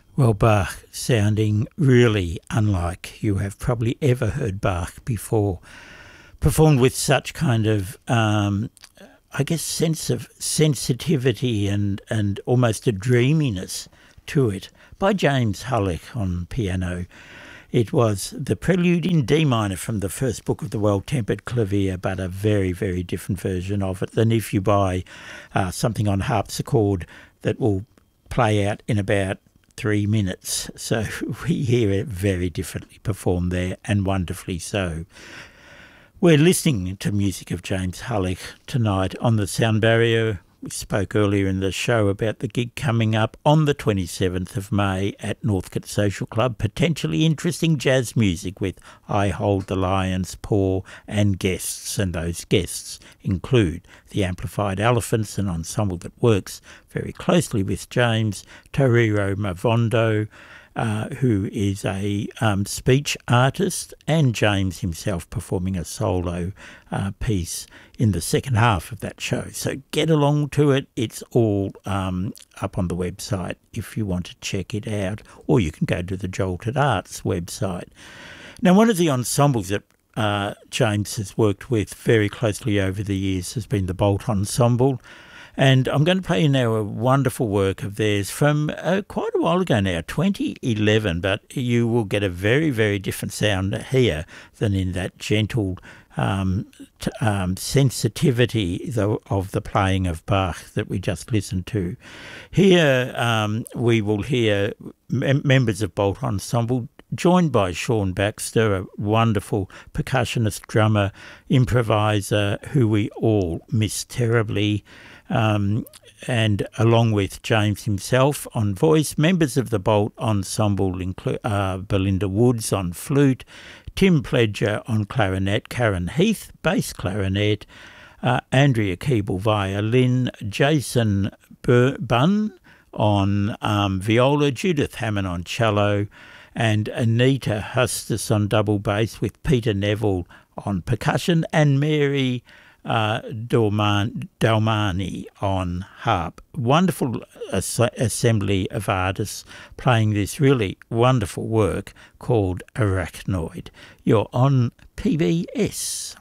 Well, Bach sounding really unlike you have probably ever heard Bach before, performed with such kind of, I guess, sense of sensitivity and almost a dreaminess to it by James Hullock on piano. It was the prelude in D minor from the first book of the Well-Tempered Clavier, but a very, very different version of it than if you buy something on harpsichord that will play out in about 3 minutes. So we hear it very differently performed there, and wonderfully so. We're listening to music of James Hullock tonight on the Sound Barrier. We spoke earlier in the show about the gig coming up on the 27th of May at Northcote Social Club. Potentially interesting jazz music with I Hold the Lion's Paw and guests. And those guests include the Amplified Elephants, an ensemble that works very closely with James, Toriro Mavondo, who is a speech artist, and James himself performing a solo piece in the second half of that show. So get along to it. It's all up on the website if you want to check it out, or you can go to the Jolted Arts website. Now, one of the ensembles that James has worked with very closely over the years has been the Bolt Ensemble. And I'm going to play you now a wonderful work of theirs from quite a while ago now, 2011, but you will get a very, very different sound here than in that gentle sensitivity of the playing of Bach that we just listened to. Here we will hear members of Bolt Ensemble joined by Sean Baxter, a wonderful percussionist, drummer, improviser who we all miss terribly. And along with James himself on voice, members of the Bolt Ensemble include Belinda Woods on flute, Tim Pledger on clarinet, Karen Heath, bass clarinet, Andrea Keeble violin, Jason Bunn on viola, Judith Hammond on cello, and Anita Hustis on double bass with Peter Neville on percussion, and Mary Dalmani on harp. Wonderful assembly of artists playing this really wonderful work called Arachnoid. You're on PBS.